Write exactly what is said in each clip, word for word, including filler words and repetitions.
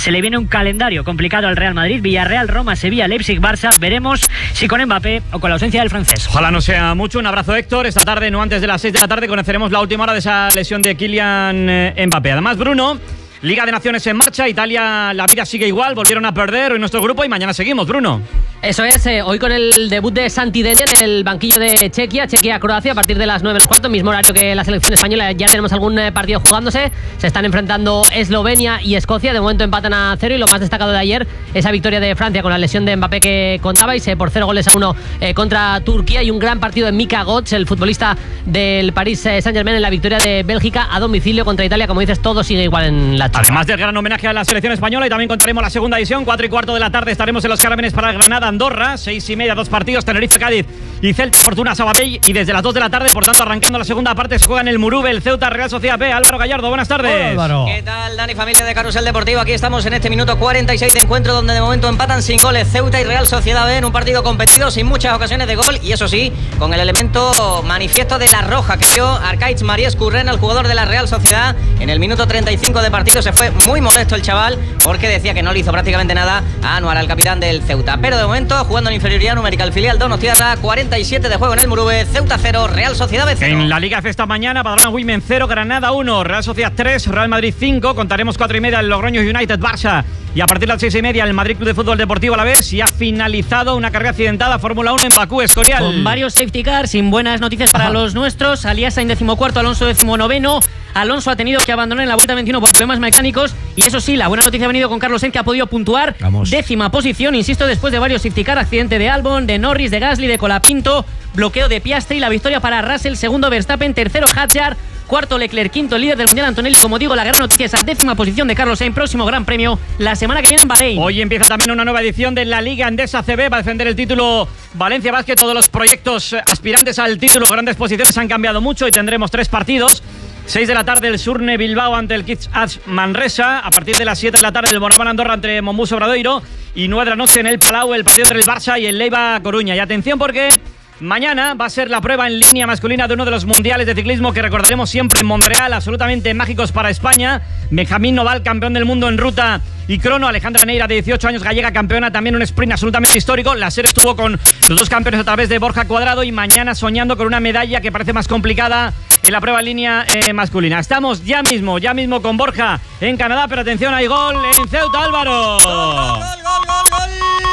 Se le viene un calendario complicado al Real Madrid: Villarreal, Roma, Sevilla, Leipzig, Barça. Veremos si con Mbappé o con la ausencia del francés. Ojalá no sea mucho. Un abrazo, Héctor. Esta tarde, no antes de las seis de la tarde, conoceremos la última hora de esa lesión de Kylian Mbappé. Además, Bruno, Liga de Naciones en marcha. Italia, la vida sigue igual. Volvieron a perder hoy nuestro grupo y mañana seguimos, Bruno. Eso es, eh, hoy con el debut de Santi Dede en el banquillo de Chequia, Chequia-Croacia, a partir de las nueve menos cuarto, mismo horario que la selección española. Ya tenemos algún eh, partido jugándose. Se están enfrentando Eslovenia y Escocia. De momento empatan a cero, y lo más destacado de ayer, esa victoria de Francia con la lesión de Mbappé que contabais, eh, por cero goles a uno eh, contra Turquía, y un gran partido de Mika Götze, el futbolista del Paris eh, Saint-Germain, en la victoria de Bélgica a domicilio contra Italia. Como dices, todo sigue igual en la charla. Además del gran homenaje a la selección española, y también contaremos la segunda edición. Cuatro y cuarto de la tarde estaremos en los Cármenes para Granada, Andorra. Seis y media, dos partidos: Tenerife, Cádiz y Celta, Fortuna, Sabadell. Y desde las dos de la tarde, por tanto, arrancando la segunda parte, se juega en el Murube el Ceuta, Real Sociedad B. Álvaro Gallardo, buenas tardes. Hola, Álvaro. ¿Qué tal, Dani, familia de Carrusel Deportivo? Aquí estamos en este minuto cuarenta y seis de encuentro, donde de momento empatan sin goles Ceuta y Real Sociedad B, en un partido competido sin muchas ocasiones de gol, y eso sí, con el elemento manifiesto de la roja que dio Arcaiz Maries Curren, el jugador de la Real Sociedad. En el minuto treinta y cinco de partido se fue muy molesto el chaval, porque decía que no le hizo prácticamente nada a Anuar, al capitán del Ceuta. Pero de momento, jugando en inferioridad numérica, el filial donostiarra, cuarenta y siete de juego en el Murube. Ceuta cero, Real Sociedad B cero. En la Liga F esta mañana, Badalona Women cero, Granada uno, Real Sociedad tres, Real Madrid cinco. Contaremos cuatro y media el Logroño United Barça, y a partir de las seis y media el Madrid Club de Fútbol Deportivo Alavés. Y ha finalizado una carrera accidentada Fórmula uno en Bakú, Escorial. Con varios safety cars, sin buenas noticias para Ajá. los nuestros. Aliasa en decimocuarto, Alonso decimonoveno. Alonso ha tenido que abandonar en la vuelta veintiuno por problemas mecánicos, y eso sí, la buena noticia ha venido con Carlos Sainz, que ha podido puntuar. Vamos. Décima posición, insisto, después de varios safety car: accidente de Albon, de Norris, de Gasly, de Colapinto, bloqueo de Piastri. La victoria para Russell, segundo Verstappen, tercero Hadjar, cuarto Leclerc, quinto el líder del Mundial Antonelli. Como digo, la gran noticia es esa décima posición de Carlos Sainz. Próximo Gran Premio la semana que viene en Bahrein. Hoy empieza también una nueva edición de la Liga Endesa C B. Va a defender el título Valencia Basket. Todos los proyectos aspirantes al título, grandes posiciones, han cambiado mucho, y tendremos tres partidos. seis de la tarde el Surne Bilbao ante el Kids Ads Manresa. A partir de las siete de la tarde el Moraván Andorra entre Mombús Obradoiro. Y nueve de la noche en el Palau el partido entre el Barça y el Leiva Coruña. Y atención, porque mañana va a ser la prueba en línea masculina de uno de los mundiales de ciclismo que recordaremos siempre en Montreal, absolutamente mágicos para España. Benjamín Noval, campeón del mundo en ruta y crono. Alejandra Neira, de dieciocho años, gallega, campeona, también un sprint absolutamente histórico. La serie estuvo con los dos campeones a través de Borja Cuadrado, y mañana soñando con una medalla que parece más complicada en la prueba en línea eh, masculina. Estamos ya mismo, ya mismo con Borja en Canadá, pero atención, hay gol en Ceuta, Álvaro. Gol, gol, gol, gol, gol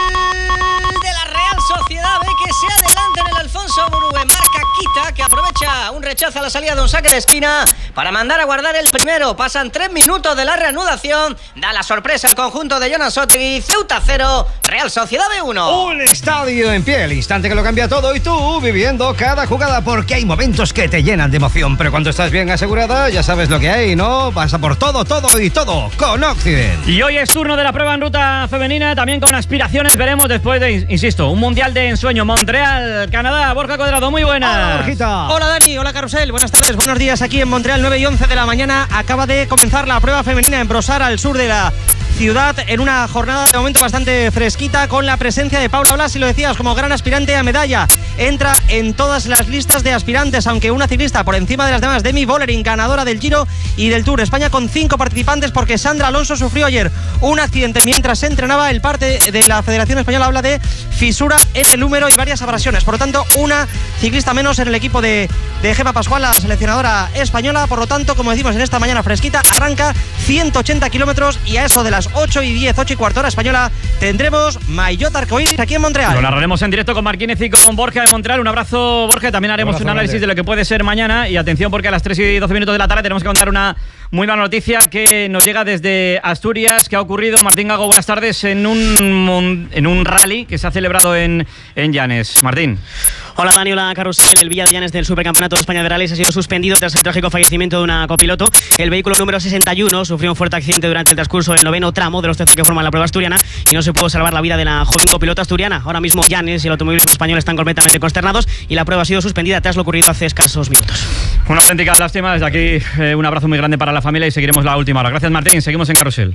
de la Real Sociedad B, que se adelanta en el Alfonso Murube. Marca Quita, que aprovecha un rechazo a la salida de un saque de esquina para mandar a guardar el primero. Pasan tres minutos de la reanudación. Da la sorpresa al conjunto de Jonas Otegui. Ceuta cero, Real Sociedad B uno. Un estadio en pie, el instante que lo cambia todo, y tú viviendo cada jugada, porque hay momentos que te llenan de emoción, pero cuando estás bien asegurada ya sabes lo que hay, ¿no? Pasa por todo, todo y todo con Occident. Y hoy es turno de la prueba en ruta femenina, también con aspiraciones. Veremos después de, insisto, un mundial de ensueño. Montreal, Canadá. Borja Cuadrado, muy buenas. Hola, Borjita. Hola, Dani. Hola, Carrusel. Buenas tardes, buenos días. Aquí en Montreal, nueve y once de la mañana. Acaba de comenzar la prueba femenina en Brossard, al sur de la ciudad, en una jornada de momento bastante fresquita, con la presencia de Paula Blas, y lo decías, como gran aspirante a medalla. Entra en todas las listas de aspirantes, aunque una ciclista por encima de las demás, Demi Vollering, ganadora del Giro y del Tour. España con cinco participantes, porque Sandra Alonso sufrió ayer un accidente mientras se entrenaba. El parte de la Federación Española habla de fisura en el húmero y varias abrasiones. Por lo tanto, una ciclista menos en el equipo de, de Gemma Pascual, la seleccionadora española. Por lo tanto, como decimos, en esta mañana fresquita, arranca ciento ochenta kilómetros, y a eso de las ocho y diez, ocho y cuarto hora española, tendremos Maillot Arcoíris aquí en Montreal. Lo narraremos en directo con Marquínez y con Borja de Montreal. Un abrazo, Borja. También haremos un, un análisis grande de lo que puede ser mañana. Y atención, porque a las tres y doce minutos de la tarde tenemos que contar una muy mala noticia que nos llega desde Asturias, que ha ocurrido. Martín Gago, buenas tardes, en un, en un rally que se ha celebrado en, en Llanes. Martín. Hola, Dani, hola, Carrusel. El Villa de Llanes del Supercampeonato de España de Rallys ha sido suspendido tras el trágico fallecimiento de una copiloto. El vehículo número sesenta y uno sufrió un fuerte accidente durante el transcurso del noveno tramo de los trece que forman la prueba asturiana, y no se pudo salvar la vida de la joven copiloto asturiana. Ahora mismo Llanes y el automovilismo español están completamente consternados, y la prueba ha sido suspendida tras lo ocurrido hace escasos minutos. Una auténtica lástima. Desde aquí eh, un abrazo muy grande para la familia, y seguiremos la última hora. Gracias, Martín. Seguimos en Carrusel.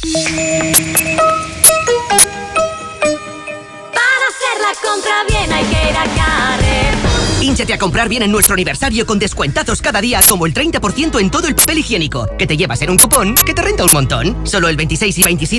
Para hacer la compra bien hay que ir a Carrefour. Hínchate a comprar bien en nuestro aniversario, con descuentazos cada día, como el treinta por ciento en todo el papel higiénico, que te llevas en un cupón que te renta un montón. Solo el veintiséis y veintisiete